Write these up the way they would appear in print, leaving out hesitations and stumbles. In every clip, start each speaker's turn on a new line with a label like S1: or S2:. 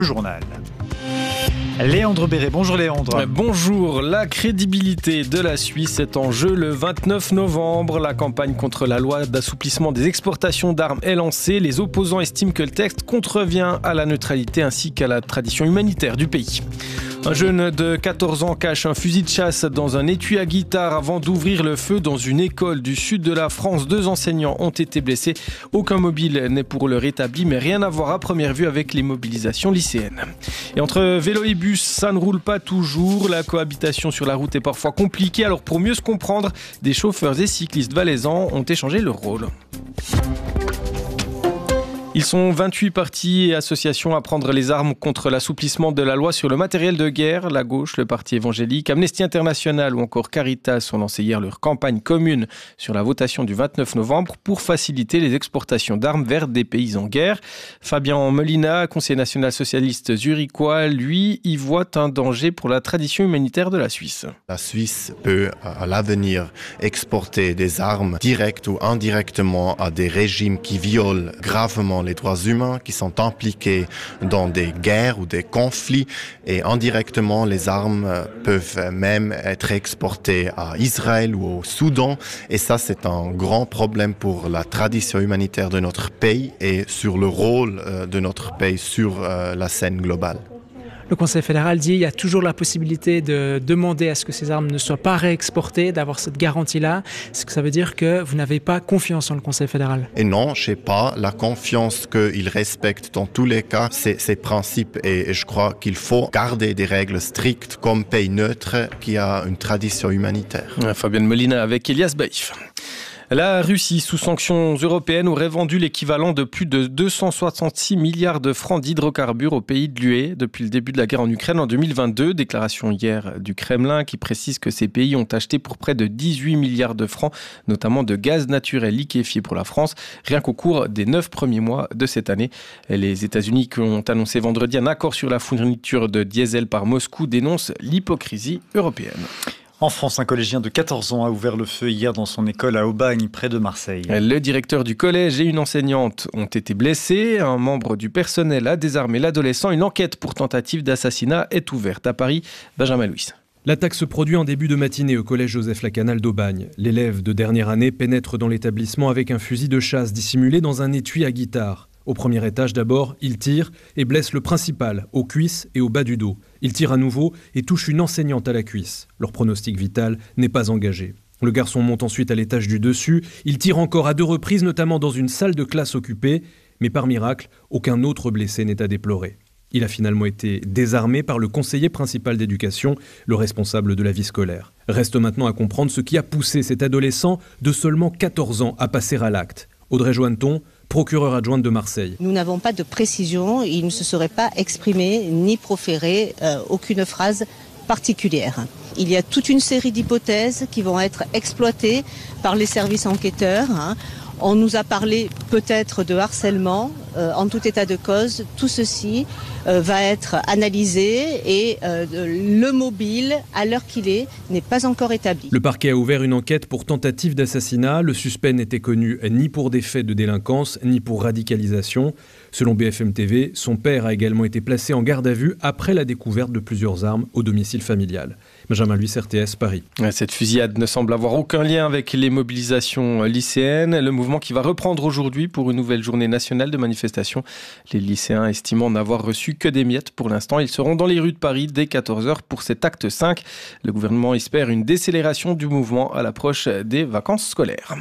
S1: Journal. Léandre Béret, bonjour Léandre.
S2: Bonjour, la crédibilité de la Suisse est en jeu le 29 novembre. La campagne contre la loi d'assouplissement des exportations d'armes est lancée. Les opposants estiment que le texte contrevient à la neutralité ainsi qu'à la tradition humanitaire du pays. Un jeune de 14 ans cache un fusil de chasse dans un étui à guitare avant d'ouvrir le feu dans une école du sud de la France. 2 enseignants ont été blessés. Aucun mobile n'est pour l'heure établi, mais rien à voir à première vue avec les mobilisations lycéennes. Et entre vélo et bus, ça ne roule pas toujours. La cohabitation sur la route est parfois compliquée. Alors pour mieux se comprendre, des chauffeurs et cyclistes valaisans ont échangé leur rôle. Ils sont 28 partis et associations à prendre les armes contre l'assouplissement de la loi sur le matériel de guerre. La gauche, le Parti évangélique, Amnesty International ou encore Caritas ont lancé hier leur campagne commune sur la votation du 29 novembre pour faciliter les exportations d'armes vers des pays en guerre. Fabien Molina, conseiller national socialiste zurichois, lui, y voit un danger pour la tradition humanitaire de la Suisse.
S3: La Suisse peut à l'avenir exporter des armes directes ou indirectement à des régimes qui violent gravement les droits humains, qui sont impliqués dans des guerres ou des conflits, et indirectement les armes peuvent même être exportées à Israël ou au Soudan, et ça c'est un grand problème pour la tradition humanitaire de notre pays et sur le rôle de notre pays sur la scène globale.
S4: Le Conseil fédéral dit qu'il y a toujours la possibilité de demander à ce que ces armes ne soient pas réexportées, d'avoir cette garantie-là. Est-ce que ça veut dire que vous n'avez pas confiance en le Conseil fédéral?
S3: Et non, je n'ai pas la confiance qu'il respecte dans tous les cas ces principes. Et je crois qu'il faut garder des règles strictes comme pays neutre qui a une tradition humanitaire.
S2: Fabien Molina avec Elias Baïf. La Russie, sous sanctions européennes, aurait vendu l'équivalent de plus de 266 milliards de francs d'hydrocarbures au pays de l'UE depuis le début de la guerre en Ukraine en 2022. Déclaration hier du Kremlin qui précise que ces pays ont acheté pour près de 18 milliards de francs, notamment de gaz naturel liquéfié pour la France, rien qu'au cours des 9 premiers mois de cette année. Les États-Unis qui ont annoncé vendredi un accord sur la fourniture de diesel par Moscou dénoncent l'hypocrisie européenne.
S1: En France, un collégien de 14 ans a ouvert le feu hier dans son école à Aubagne, près de Marseille.
S2: Le directeur du collège et une enseignante ont été blessés. Un membre du personnel a désarmé l'adolescent. Une enquête pour tentative d'assassinat est ouverte à Paris. Benjamin Louis.
S5: L'attaque se produit en début de matinée au collège Joseph Lacanal d'Aubagne. L'élève de dernière année pénètre dans l'établissement avec un fusil de chasse dissimulé dans un étui à guitare. Au premier étage d'abord, il tire et blesse le principal, aux cuisses et au bas du dos. Il tire à nouveau et touche une enseignante à la cuisse. Leur pronostic vital n'est pas engagé. Le garçon monte ensuite à l'étage du dessus. Il tire encore à 2 reprises, notamment dans une salle de classe occupée. Mais par miracle, aucun autre blessé n'est à déplorer. Il a finalement été désarmé par le conseiller principal d'éducation, le responsable de la vie scolaire. Reste maintenant à comprendre ce qui a poussé cet adolescent de seulement 14 ans à passer à l'acte. Audrey Joanneton, procureure adjointe de Marseille.
S6: Nous n'avons pas de précision, il ne se serait pas exprimé ni proféré aucune phrase particulière. Il y a toute une série d'hypothèses qui vont être exploitées par les services enquêteurs. On nous a parlé peut-être de harcèlement. En tout état de cause, tout ceci va être analysé et le mobile, à l'heure qu'il est, n'est pas encore établi.
S5: Le parquet a ouvert une enquête pour tentative d'assassinat. Le suspect n'était connu ni pour des faits de délinquance, ni pour radicalisation. Selon BFM TV, son père a également été placé en garde à vue après la découverte de plusieurs armes au domicile familial. Benjamin Louis, RTS, Paris.
S2: Cette fusillade ne semble avoir aucun lien avec les mobilisations lycéennes. Le mouvement qui va reprendre aujourd'hui pour une nouvelle journée nationale de manifestation. Les lycéens estimant n'avoir reçu que des miettes pour l'instant. Ils seront dans les rues de Paris dès 14h pour cet acte 5. Le gouvernement espère une décélération du mouvement à l'approche des vacances scolaires.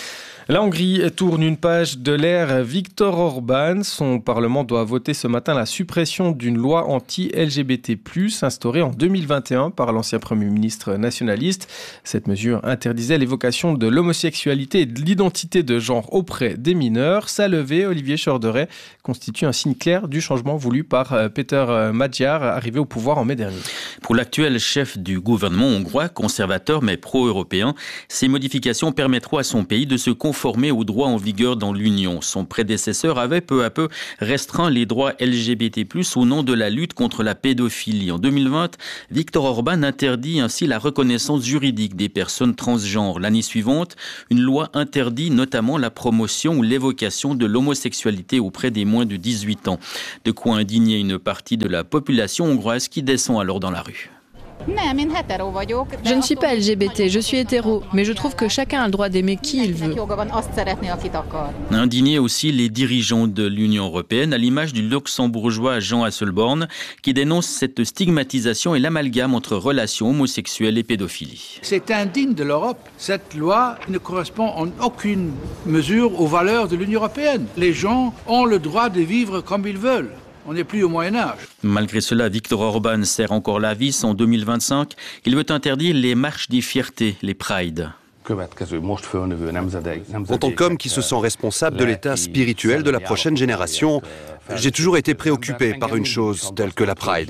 S2: La Hongrie tourne une page de l'ère Viktor Orban. Son Parlement doit voter ce matin la suppression d'une loi anti-LGBT+, instaurée en 2021 par l'ancien Premier ministre nationaliste. Cette mesure interdisait l'évocation de l'homosexualité et de l'identité de genre auprès des mineurs. Sa levée, Olivier Chorderet, constitue un signe clair du changement voulu par Péter Magyar, arrivé au pouvoir en mai dernier.
S7: Pour l'actuel chef du gouvernement hongrois, conservateur mais pro-européen, ces modifications permettront à son pays de se confronter conformer aux droits en vigueur dans l'Union. Son prédécesseur avait peu à peu restreint les droits LGBT+, au nom de la lutte contre la pédophilie. En 2020, Viktor Orban interdit ainsi la reconnaissance juridique des personnes transgenres. L'année suivante, une loi interdit notamment la promotion ou l'évocation de l'homosexualité auprès des moins de 18 ans. De quoi indigner une partie de la population hongroise qui descend alors dans la rue.
S8: Je ne suis pas LGBT, je suis hétéro, mais je trouve que chacun a le droit d'aimer qui il veut.
S7: Indigné aussi les dirigeants de l'Union européenne, à l'image du luxembourgeois Jean Hasselborn, qui dénonce cette stigmatisation et l'amalgame entre relations homosexuelles et pédophilie.
S9: C'est indigne de l'Europe. Cette loi ne correspond en aucune mesure aux valeurs de l'Union européenne. Les gens ont le droit de vivre comme ils veulent. On n'est plus au Moyen-Âge.
S7: Malgré cela, Viktor Orban serre encore la vis. En 2025, il veut interdire les marches des fiertés, les prides.
S10: En tant qu'homme qui se sent responsable de l'état spirituel de la prochaine génération, j'ai toujours été préoccupé par une chose telle que la Pride.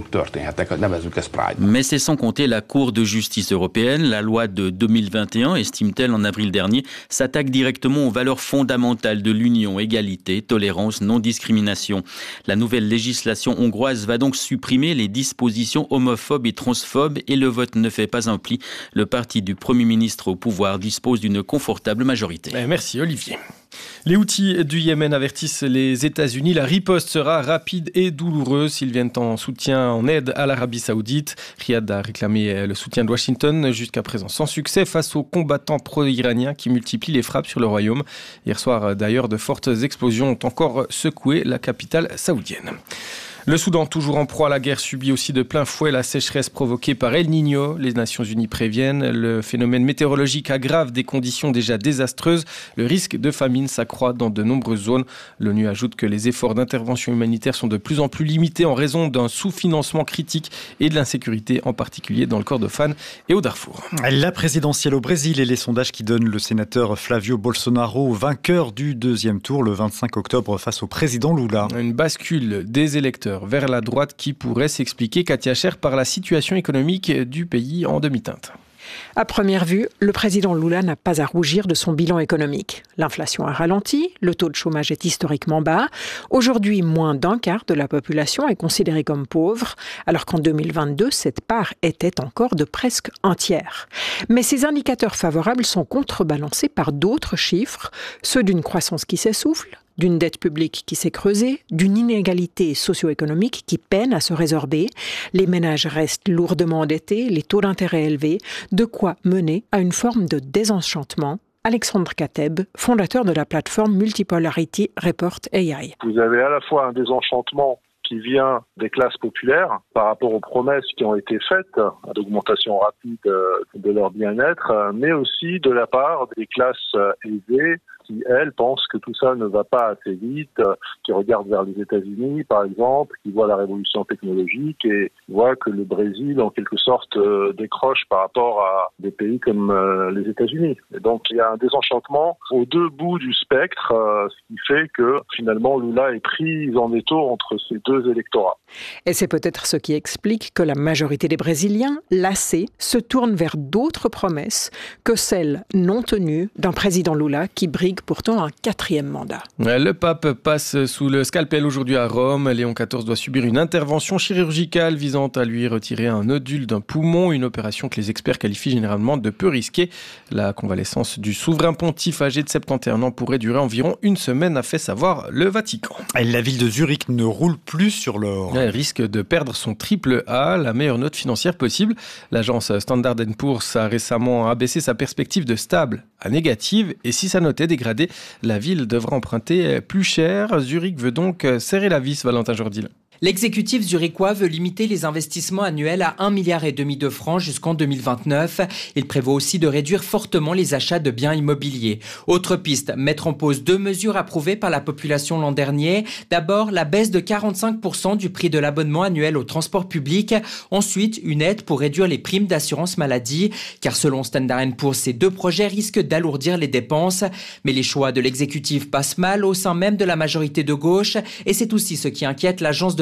S7: Mais c'est sans compter la Cour de justice européenne. La loi de 2021, estime-t-elle en avril dernier, s'attaque directement aux valeurs fondamentales de l'Union, égalité, tolérance, non-discrimination. La nouvelle législation hongroise va donc supprimer les dispositions homophobes et transphobes et le vote ne fait pas un pli. Le parti du Premier ministre au pouvoir dispose d'une confortable majorité.
S2: Merci Olivier. Les Houthis du Yémen avertissent les États-Unis. La riposte sera rapide et douloureuse s'ils viennent en soutien, en aide à l'Arabie Saoudite. Riyad a réclamé le soutien de Washington, jusqu'à présent sans succès, face aux combattants pro-iraniens qui multiplient les frappes sur le royaume. Hier soir, d'ailleurs, de fortes explosions ont encore secoué la capitale saoudienne. Le Soudan, toujours en proie à la guerre, subit aussi de plein fouet la sécheresse provoquée par El Niño. Les Nations Unies préviennent, le phénomène météorologique aggrave des conditions déjà désastreuses. Le risque de famine s'accroît dans de nombreuses zones. L'ONU ajoute que les efforts d'intervention humanitaire sont de plus en plus limités en raison d'un sous-financement critique et de l'insécurité, en particulier dans le Kordofan et au Darfour.
S1: La présidentielle au Brésil et les sondages qui donnent le sénateur Flavio Bolsonaro vainqueur du deuxième tour le 25 octobre face au président Lula.
S2: Une bascule des électeurs vers la droite qui pourrait s'expliquer, Katia Cher, par la situation économique du pays en demi-teinte.
S11: À première vue, le président Lula n'a pas à rougir de son bilan économique. L'inflation a ralenti, le taux de chômage est historiquement bas. Aujourd'hui, moins d'un quart de la population est considérée comme pauvre, alors qu'en 2022, cette part était encore de presque un tiers. Mais ces indicateurs favorables sont contrebalancés par d'autres chiffres, ceux d'une croissance qui s'essouffle, d'une dette publique qui s'est creusée, d'une inégalité socio-économique qui peine à se résorber. Les ménages restent lourdement endettés, les taux d'intérêt élevés, de quoi mener à une forme de désenchantement. Alexandre Kateb, fondateur de la plateforme Multipolarity Report AI.
S12: Vous avez à la fois un désenchantement qui vient des classes populaires par rapport aux promesses qui ont été faites d'augmentation rapide de leur bien-être, mais aussi de la part des classes aisées qui, elles, pensent que tout ça ne va pas assez vite, qui regardent vers les États-Unis, par exemple, qui voient la révolution technologique et voient que le Brésil, en quelque sorte, décroche par rapport à des pays comme les États-Unis. Et donc, il y a un désenchantement aux deux bouts du spectre, ce qui fait que, finalement, Lula est prise en étau entre ces deux électorats.
S11: Et c'est peut-être ce qui explique que la majorité des Brésiliens, lassés, se tournent vers d'autres promesses que celles non tenues d'un président Lula qui brigue pourtant un 4e mandat.
S2: Le pape passe sous le scalpel aujourd'hui à Rome. Léon XIV doit subir une intervention chirurgicale visant à lui retirer un nodule d'un poumon, une opération que les experts qualifient généralement de peu risquée. La convalescence du souverain pontife âgé de 71 ans pourrait durer environ une semaine, a fait savoir le Vatican.
S1: La ville de Zurich ne roule plus sur l'or.
S2: Elle risque de perdre son triple A, la meilleure note financière possible. L'agence Standard & Poor's a récemment abaissé sa perspective de stable à négative, et si sa note est dégradée, la ville devra emprunter plus cher. Zurich veut donc serrer la vis, Valentin Jourdil.
S13: L'exécutif zurichois veut limiter les investissements annuels à 1,5 milliard de francs jusqu'en 2029. Il prévoit aussi de réduire fortement les achats de biens immobiliers. Autre piste, mettre en pause 2 mesures approuvées par la population l'an dernier. D'abord, la baisse de 45% du prix de l'abonnement annuel au transport public. Ensuite, une aide pour réduire les primes d'assurance maladie. Car selon Standard & Poor's, ces 2 projets risquent d'alourdir les dépenses. Mais les choix de l'exécutif passent mal au sein même de la majorité de gauche. Et c'est aussi ce qui inquiète l'agence de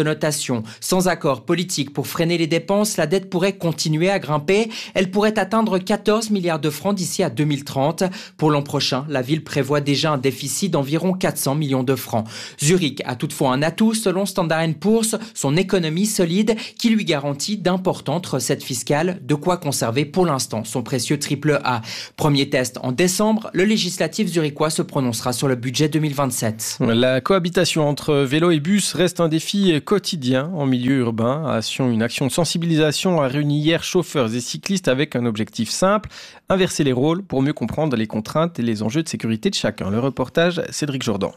S13: notation. Sans accord politique pour freiner les dépenses, la dette pourrait continuer à grimper. Elle pourrait atteindre 14 milliards de francs d'ici à 2030. Pour l'an prochain, la ville prévoit déjà un déficit d'environ 400 millions de francs. Zurich a toutefois un atout, selon Standard & Poor's, son économie solide qui lui garantit d'importantes recettes fiscales, de quoi conserver pour l'instant son précieux AAA. Premier test en décembre, le législatif zurichois se prononcera sur le budget 2027.
S2: La cohabitation entre vélo et bus reste un défi quotidien en milieu urbain. Une action de sensibilisation a réuni hier chauffeurs et cyclistes avec un objectif simple, inverser les rôles pour mieux comprendre les contraintes et les enjeux de sécurité de chacun. Le reportage, Cédric Jourdan.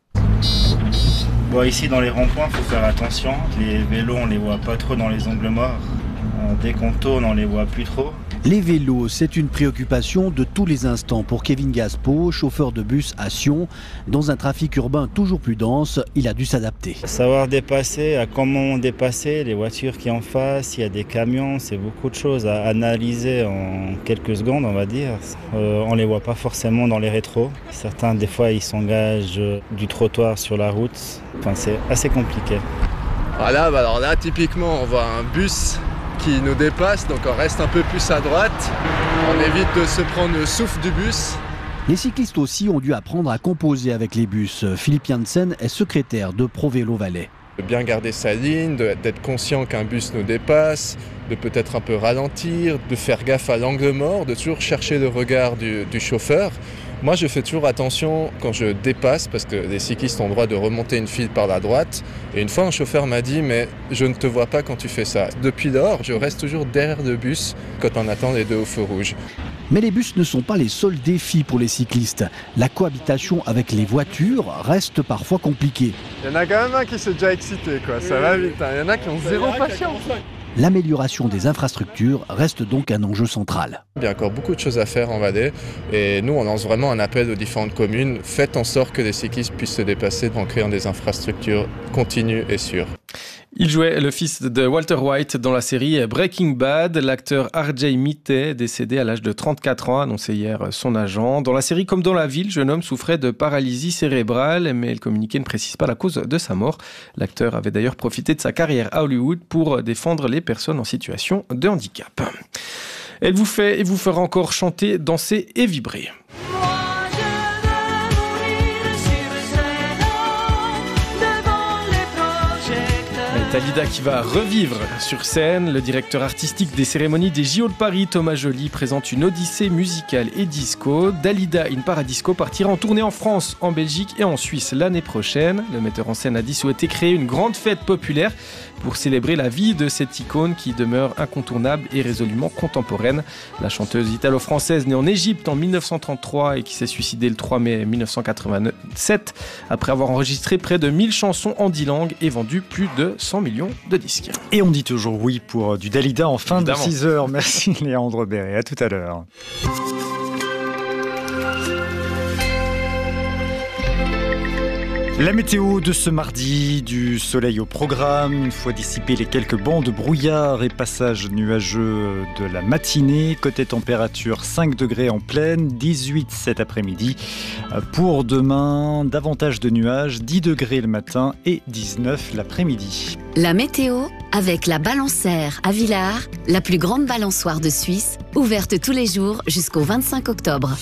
S14: Bon, ici dans les ronds-points, il faut faire attention. Les vélos, on les voit pas trop dans les angles morts. Dès qu'on tourne, on les voit plus trop.
S15: Les vélos, c'est une préoccupation de tous les instants pour Kevin Gaspo, chauffeur de bus à Sion. Dans un trafic urbain toujours plus dense, il a dû s'adapter.
S14: Savoir dépasser, à comment dépasser, les voitures qui en face, il y a des camions, c'est beaucoup de choses à analyser en quelques secondes, on va dire. On ne les voit pas forcément dans les rétros. Certains, des fois, ils s'engagent du trottoir sur la route. Enfin, c'est assez compliqué.
S16: Alors là, typiquement, on voit un bus qui nous dépasse, donc on reste un peu plus à droite. On évite de se prendre le souffle du bus.
S15: Les cyclistes aussi ont dû apprendre à composer avec les bus. Philippe Janssen est secrétaire de Pro Vélo Valais.
S16: De bien garder sa ligne, d'être conscient qu'un bus nous dépasse, de peut-être un peu ralentir, de faire gaffe à l'angle mort, de toujours chercher le regard du chauffeur. Moi, je fais toujours attention quand je dépasse, parce que les cyclistes ont le droit de remonter une file par la droite. Et une fois, un chauffeur m'a dit « mais je ne te vois pas quand tu fais ça ». Depuis lors, je reste toujours derrière le bus quand on attend les deux au feu rouge.
S15: Mais les bus ne sont pas les seuls défis pour les cyclistes. La cohabitation avec les voitures reste parfois compliquée.
S16: Il y en a quand même un qui s'est déjà excité, quoi. Ça va vite, hein. Il y en a qui ont zéro patience.
S15: L'amélioration des infrastructures reste donc un enjeu central.
S16: Il y a encore beaucoup de choses à faire en Valais et nous on lance vraiment un appel aux différentes communes. Faites en sorte que les cyclistes puissent se dépasser en créant des infrastructures continues et sûres.
S2: Il jouait le fils de Walter White dans la série Breaking Bad. L'acteur R.J. Mitte, décédé à l'âge de 34 ans, a annoncé hier son agent. Dans la série comme dans la vie, le jeune homme souffrait de paralysie cérébrale, mais le communiqué ne précise pas la cause de sa mort. L'acteur avait d'ailleurs profité de sa carrière à Hollywood pour défendre les personnes en situation de handicap. Elle vous fait et vous fera encore chanter, danser et vibrer. Dalida qui va revivre sur scène. Le directeur artistique des cérémonies des JO de Paris, Thomas Joly, présente une odyssée musicale et disco. Dalida in Paradisco partira en tournée en France, en Belgique et en Suisse l'année prochaine. Le metteur en scène a dit souhaiter créer une grande fête populaire pour célébrer la vie de cette icône qui demeure incontournable et résolument contemporaine. La chanteuse italo-française née en Égypte en 1933 et qui s'est suicidée le 3 mai 1987 après avoir enregistré près de 1000 chansons en 10 langues et vendu plus de 100 millions de disques.
S1: Et on dit toujours oui pour du Dalida en fin
S2: Évidemment.
S1: de 6h. Merci Léandre Béret, à tout à l'heure. La météo de ce mardi, du soleil au programme, une fois dissipés les quelques bancs de brouillard et passages nuageux de la matinée. Côté température, 5 degrés en pleine, 18 cet après-midi. Pour demain, davantage de nuages, 10 degrés le matin et 19 l'après-midi.
S17: La météo avec la Balançaire à Villars, la plus grande balançoire de Suisse, ouverte tous les jours jusqu'au 25 octobre.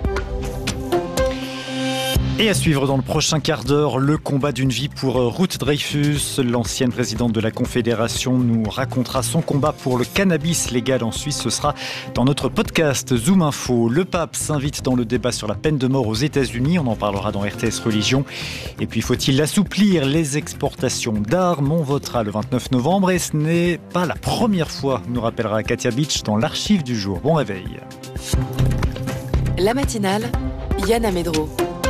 S1: Et à suivre dans le prochain quart d'heure, le combat d'une vie pour Ruth Dreyfus. L'ancienne présidente de la Confédération nous racontera son combat pour le cannabis légal en Suisse. Ce sera dans notre podcast Zoom Info. Le pape s'invite dans le débat sur la peine de mort aux États-Unis. On en parlera dans RTS Religion. Et puis, faut-il assouplir les exportations d'armes? On votera le 29 novembre et ce n'est pas la première fois, nous rappellera Katia Beach dans l'archive du jour. Bon réveil.
S18: La matinale, Yann Amedro.